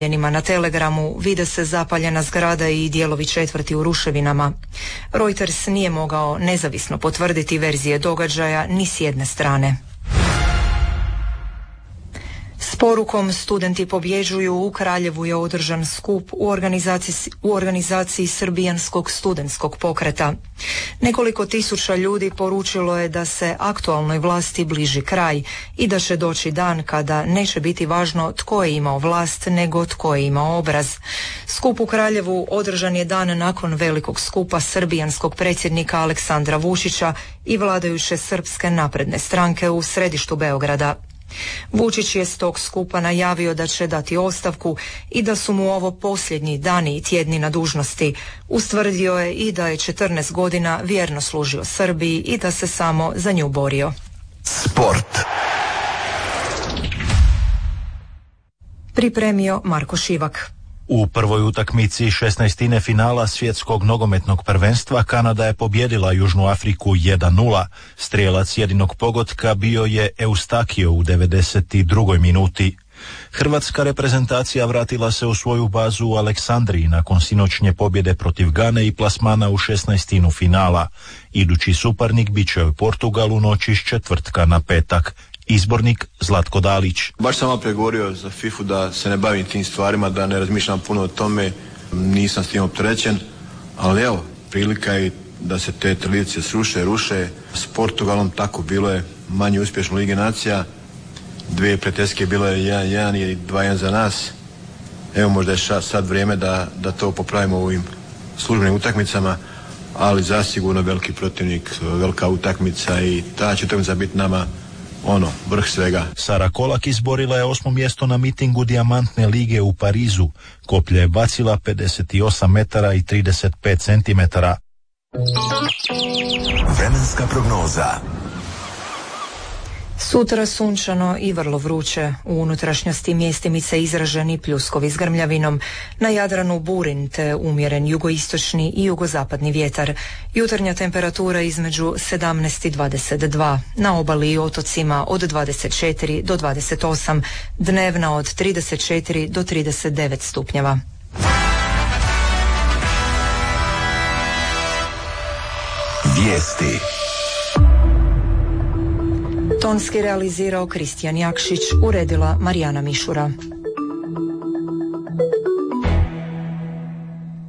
Na Telegramu vide se zapaljena zgrada i dijelovi četvrti u ruševinama. Reuters nije mogao nezavisno potvrditi verzije događaja ni s jedne strane. S porukom Studenti pobjeđuju u Kraljevu je održan skup u organizaciji Srbijanskog studentskog pokreta. Nekoliko tisuća ljudi poručilo je da se aktualnoj vlasti bliži kraj i da će doći dan kada neće biti važno tko je imao vlast, nego tko je imao obraz. Skup u Kraljevu održan je dan nakon velikog skupa srbijanskog predsjednika Aleksandra Vučića i vladajuće Srpske napredne stranke u središtu Beograda. Vučić je s tog skupa najavio da će dati ostavku i da su mu ovo posljednji dani i tjedni na dužnosti. Ustvrdio je i da je 14 godina vjerno služio Srbiji i da se samo za nju borio. Sport. Pripremio Marko Šivak. U prvoj utakmici 16. finala svjetskog nogometnog prvenstva Kanada je pobjedila Južnu Afriku 1:0. Strijelac jedinog pogotka bio je Eustakio u 92. minuti. Hrvatska reprezentacija vratila se u svoju bazu u Aleksandriji nakon sinoćnje pobjede protiv Gane i plasmana u 16. finala. Idući suparnik bit će u Portugalu noći s četvrtka na petak. Izbornik Zlatko Dalić. Baš sam malo pregovorio za FIFA da se ne bavim tim stvarima, da ne razmišljam puno o tome, nisam s tim opterećen, ali evo, prilika je da se te tradicije ruše. S Portugalom tako bilo je manje uspješno Lige nacija, 2 prijateljske bilo je 1-1 i 2-1 za nas. Evo možda je sad vrijeme da to popravimo u ovim službenim utakmicama, ali zasigurno veliki protivnik, velika utakmica i ta će utakmica biti nama vrh svega. Sara Kolak izborila je 8. mjesto na mitingu Dijamantne lige u Parizu. Koplje je bacila 58 metara i 35 centimetara. Vremenska prognoza. Sutra sunčano i vrlo vruće. U unutrašnjosti mjestimice izraženi pljuskovi s grmljavinom. Na Jadranu burin te umjeren jugoistočni i jugozapadni vjetar. Jutarnja temperatura između 17 i 22. Na obali i otocima od 24 do 28. Dnevna od 34 do 39 stupnjeva. Vijesti. Tonski realizirao Kristijan Jakšić, uredila Marijana Mišura.